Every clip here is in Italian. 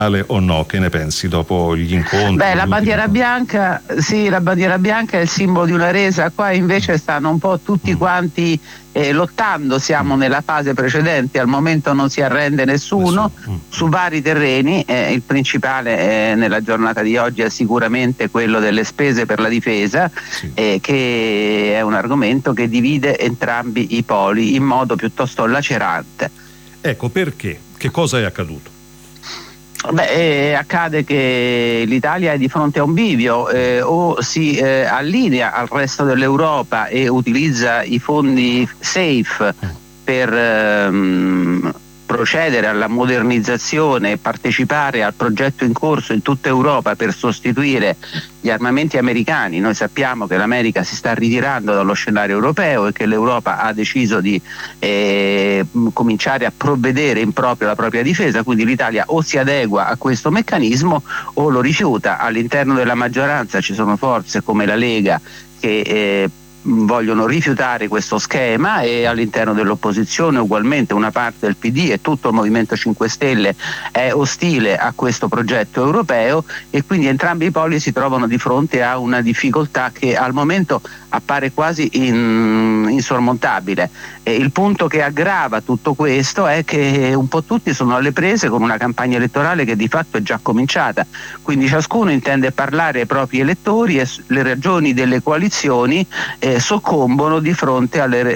o no? Che ne pensi dopo gli incontri? Beh, la bandiera bianca, sì, la bandiera bianca è il simbolo di una resa, qua invece stanno un po' tutti quanti lottando, siamo nella fase precedente, al momento non si arrende nessuno su vari terreni, il principale nella giornata di oggi è sicuramente quello delle spese per la difesa, che è un argomento che divide entrambi i poli in modo piuttosto lacerante. Ecco, perché? Che cosa è accaduto? Beh, accade che l'Italia è di fronte a un bivio, o si allinea al resto dell'Europa e utilizza i fondi SAFE per procedere alla modernizzazione e partecipare al progetto in corso in tutta Europa per sostituire gli armamenti americani. Noi sappiamo che l'America si sta ritirando dallo scenario europeo e che l'Europa ha deciso di cominciare a provvedere in proprio alla propria difesa, quindi l'Italia o si adegua a questo meccanismo o lo rifiuta. All'interno della maggioranza ci sono forze come la Lega che vogliono rifiutare questo schema, e all'interno dell'opposizione ugualmente una parte del PD e tutto il Movimento 5 Stelle è ostile a questo progetto europeo, e quindi entrambi i poli si trovano di fronte a una difficoltà che al momento appare quasi insormontabile. Il punto che aggrava tutto questo è che un po' tutti sono alle prese con una campagna elettorale che di fatto è già cominciata, quindi ciascuno intende parlare ai propri elettori e le ragioni delle coalizioni soccombono di fronte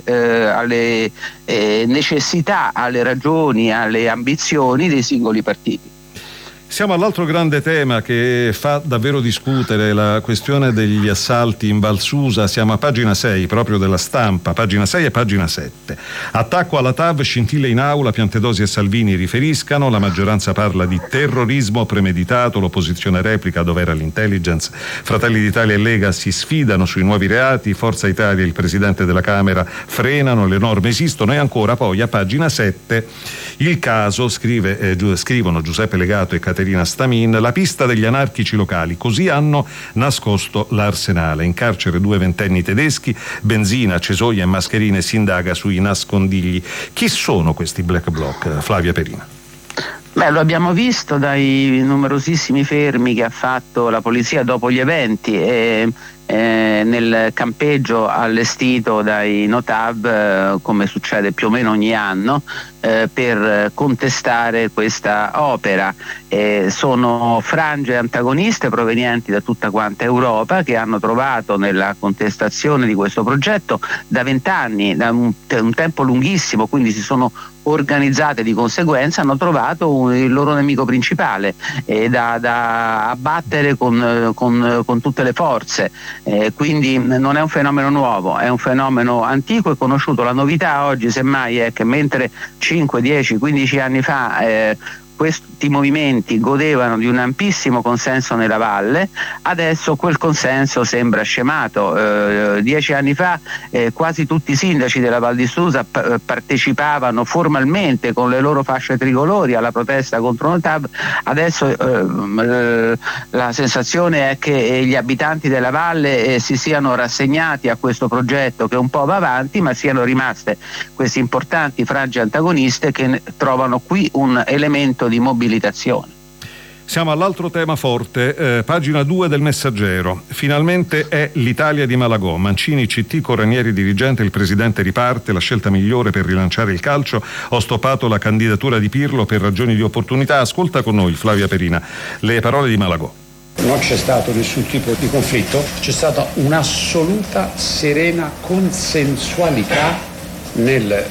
alle necessità, alle ragioni, alle ambizioni dei singoli partiti. Siamo all'altro grande tema che fa davvero discutere, la questione degli assalti in Val Susa. Siamo a pagina 6 proprio della Stampa, pagina 6 e pagina 7. Attacco alla TAV, scintille in aula, Piantedosi e Salvini riferiscano, la maggioranza parla di terrorismo premeditato, l'opposizione replica dov'era l'intelligence, Fratelli d'Italia e Lega si sfidano sui nuovi reati, Forza Italia e il Presidente della Camera frenano, le norme esistono. E ancora poi a pagina 7 il caso, scrivono Giuseppe Legato e Caterina Stamin, la pista degli anarchici locali, così hanno nascosto l'arsenale. In carcere 2 ventenni tedeschi, benzina, cesoie e mascherine, si indaga sui nascondigli. Chi sono questi black bloc, Flavia Perina? Beh, lo abbiamo visto dai numerosissimi fermi che ha fatto la polizia dopo gli eventi nel campeggio allestito dai Notav, come succede più o meno ogni anno, per contestare questa opera. Sono frange antagoniste provenienti da tutta quanta Europa che hanno trovato nella contestazione di questo progetto da 20 anni, da un tempo lunghissimo, quindi si sono organizzate di conseguenza, hanno trovato il loro nemico principale da abbattere con tutte le forze. Quindi non è un fenomeno nuovo, è un fenomeno antico e conosciuto. La novità oggi semmai è che mentre 5, 10, 15 anni fa questi movimenti godevano di un ampissimo consenso nella valle, adesso quel consenso sembra scemato. 10 anni fa quasi tutti i sindaci della Val di Susa partecipavano formalmente con le loro fasce tricolori alla protesta contro Notav. Adesso la sensazione è che gli abitanti della valle si siano rassegnati a questo progetto che un po' va avanti, ma siano rimaste queste importanti frange antagoniste che trovano qui un elemento di mobilitazione. Siamo all'altro tema forte, pagina 2 del Messaggero. Finalmente è l'Italia di Malagò. Mancini, CT, Corranieri dirigente, il presidente riparte, la scelta migliore per rilanciare il calcio. Ho stoppato la candidatura di Pirlo per ragioni di opportunità. Ascolta con noi Flavia Perina le parole di Malagò. Non c'è stato nessun tipo di conflitto, c'è stata un'assoluta serena consensualità nel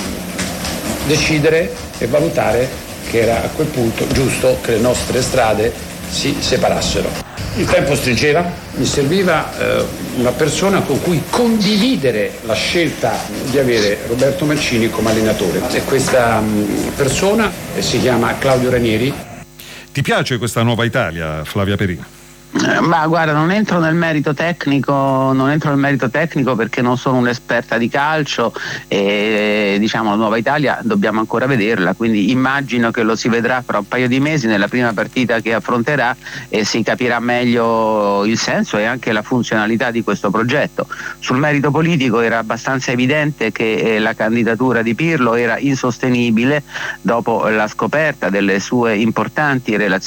decidere e valutare che era a quel punto giusto che le nostre strade si separassero. Il tempo stringeva, mi serviva una persona con cui condividere la scelta di avere Roberto Mancini come allenatore, e questa persona si chiama Claudio Ranieri. Ti piace questa nuova Italia, Flavia Perina? Ma guarda, non entro nel merito tecnico perché non sono un'esperta di calcio e diciamo la Nuova Italia dobbiamo ancora vederla, quindi immagino che lo si vedrà fra un paio di mesi nella prima partita che affronterà e si capirà meglio il senso e anche la funzionalità di questo progetto. Sul merito politico era abbastanza evidente che la candidatura di Pirlo era insostenibile dopo la scoperta delle sue importanti relazioni